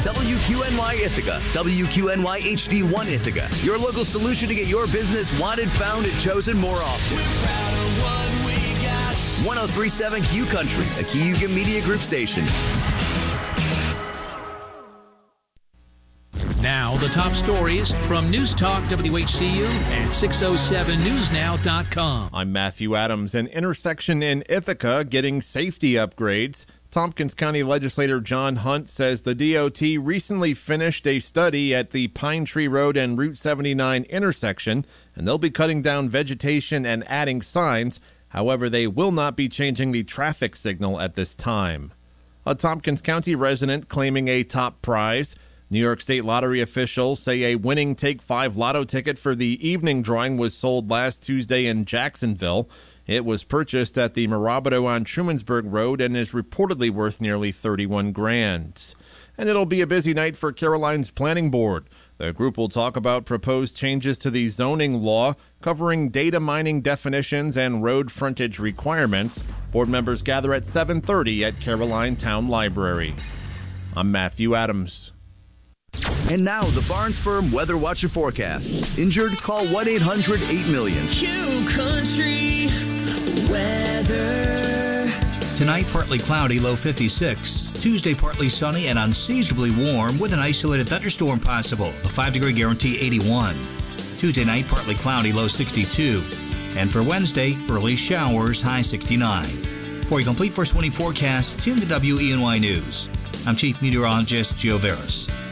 WQNY Ithaca, WQNY HD1 Ithaca, your local solution to get your business wanted, found, and chosen more often. We're proud of what we got. 1037 Q Country, a Cayuga Media Group station. Now, the top stories from News Talk WHCU and 607newsnow.com. I'm Matthew Adams. An intersection in Ithaca getting safety upgrades. Tompkins County Legislator John Hunt says the DOT recently finished a study at the Pine Tree Road and Route 79 intersection, and they'll be cutting down vegetation and adding signs. However, they will not be changing the traffic signal at this time. A Tompkins County resident claiming a top prize. New York State Lottery officials say a winning Take 5 lotto ticket for the evening drawing was sold last Tuesday in Jacksonville. It was purchased at the Mirabato on Trumansburg Road and is reportedly worth nearly $31,000. And it'll be a busy night for Caroline's Planning Board. The group will talk about proposed changes to the zoning law covering data mining definitions and road frontage requirements. Board members gather at 7:30 at Caroline Town Library. I'm Matthew Adams. And now, the Barnes Firm Weather Watcher Forecast. Injured? Call 1-800-8-million. Q Country weather. Tonight, partly cloudy, low 56. Tuesday, partly sunny and unseasonably warm with an isolated thunderstorm possible. A 5-degree guarantee, 81. Tuesday night, partly cloudy, low 62. And for Wednesday, early showers, high 69. For a complete first 24 forecast, tune to WENY News. I'm Chief Meteorologist Gio Veras.